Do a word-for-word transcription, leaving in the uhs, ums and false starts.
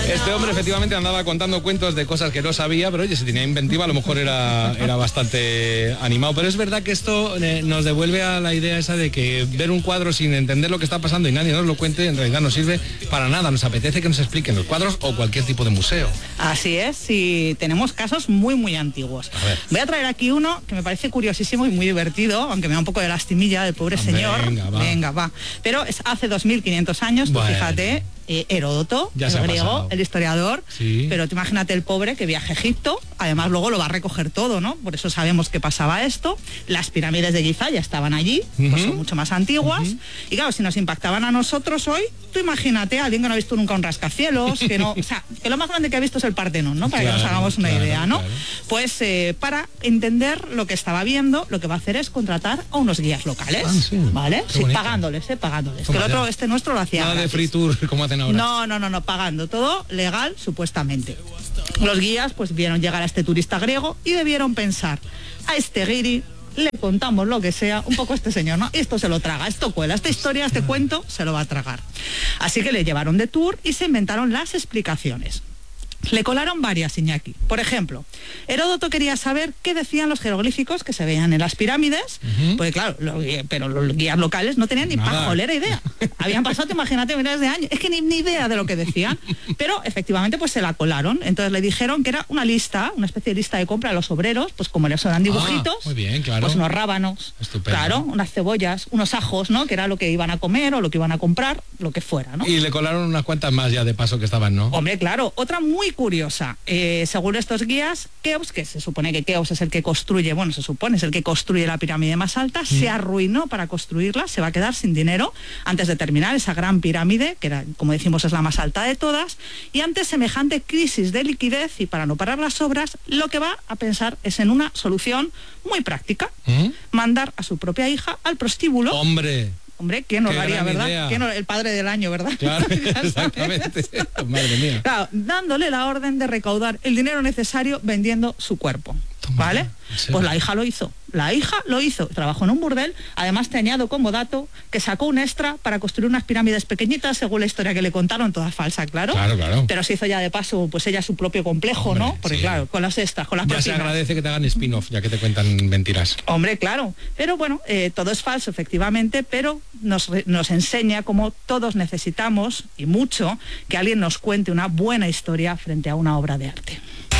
Este hombre efectivamente andaba contando cuentos de cosas que no sabía, pero oye, si tenía inventiva a lo mejor era, era bastante animado. Pero es verdad que esto eh, nos devuelve a la idea esa de que ver un cuadro sin entender lo que está pasando y nadie nos lo cuente, en realidad no sirve para nada. Nos apetece que nos expliquen los cuadros o cualquier tipo de museo. Así es, y tenemos casos muy, muy antiguos. A Voy a traer aquí uno que me parece curiosísimo y muy divertido, aunque me da un poco de lastimilla del pobre señor. Venga, va. Venga, va. Pero es hace dos mil quinientos años, tú Bueno. fíjate, eh, Heródoto, Ya el se ha griego, pasado. el historiador, Sí. pero tú imagínate el pobre que viaja a Egipto, además luego lo va a recoger todo, ¿no? Por eso sabemos que pasaba esto. Las pirámides de Giza ya estaban allí, pues Ujú. son mucho más antiguas. Ujú. Y claro, si nos impactaban a nosotros hoy, tú imagínate a alguien que no ha visto nunca un rascacielos, que no, o sea, que lo más grande que ha visto es el Partenón, ¿no? Para Claro, que nos hagamos una claro, idea, ¿no? claro. Pues eh, para entender lo que estaba viendo, lo que va a hacer es contratar a unos guías locales, Ah, sí. ¿vale? Qué Sí, bonito. pagándoles, ¿eh? Pagándoles. Toma que el otro, ya. este nuestro lo hacía Nada de gratis. free tour como hacen ahora. No, no, no, no, pagando, todo legal, supuestamente. Los guías pues vieron llegar a este turista griego y debieron pensar, a este guiri le contamos lo que sea, un poco a este señor, ¿no? Esto se lo traga, esto cuela, esta historia, este cuento se lo va a tragar. Así que le llevaron de tour y se inventaron las explicaciones. Le colaron varias, Iñaki. Por ejemplo, Heródoto quería saber qué decían los jeroglíficos que se veían en las pirámides, Ujú. porque claro, lo- pero los guías locales no tenían ni Nada. pajolera idea. Habían pasado, imagínate, miles de años. Es que ni, ni idea de lo que decían. Pero efectivamente pues se la colaron. Entonces le dijeron que era una lista, una especie de lista de compra a los obreros, pues como les dan dibujitos, Ah, muy bien, claro. pues unos rábanos, Estupendo. claro, unas cebollas, unos ajos, ¿no? Que era lo que iban a comer o lo que iban a comprar, lo que fuera, ¿no? Y le colaron unas cuantas más ya de paso que estaban, ¿no? Hombre, claro, otra muy curiosa. Eh, según estos guías, Keops, que se supone que Keops es el que construye, bueno, se supone es el que construye la pirámide más alta, se arruinó para construirla, se va a quedar sin dinero antes de terminar esa gran pirámide, que era, como decimos, es la más alta de todas, y ante semejante crisis de liquidez y para no parar las obras, lo que va a pensar es en una solución muy práctica, ¿Mm? mandar a su propia hija al prostíbulo. Hombre, Hombre, ¿quién no qué lo haría, gran verdad? idea. ¿Quién no- el padre del año, ¿verdad? claro, Ya sabes. exactamente. Madre mía. Claro, dándole la orden de recaudar el dinero necesario vendiendo su cuerpo. Toma ¿Vale? ya, ¿en serio? Pues la hija lo hizo. La hija lo hizo. Trabajó en un burdel. Además te añado como dato que sacó un extra para construir unas pirámides pequeñitas, según la historia que le contaron, toda falsa, claro. Claro, claro. Pero se hizo ya de paso, pues ella su propio complejo, Hombre, ¿no? Porque sí. claro, con las extras, con las Ya se propinas. agradece que te hagan spin-off, ya que te cuentan mentiras. Hombre, claro. Pero bueno, eh, todo es falso, efectivamente, pero nos, re- nos enseña cómo todos necesitamos, y mucho, que alguien nos cuente una buena historia frente a una obra de arte.